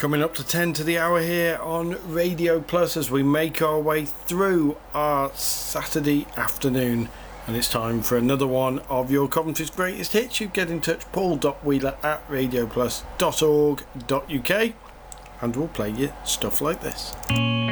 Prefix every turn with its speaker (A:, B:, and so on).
A: Coming up to 10 to the hour here on Radio Plus as we make our way through our Saturday afternoon. And it's time for another one of your Coventry's greatest hits. You get in touch, paul.wheeler@radioplus.org.uk, and we'll play you stuff like this.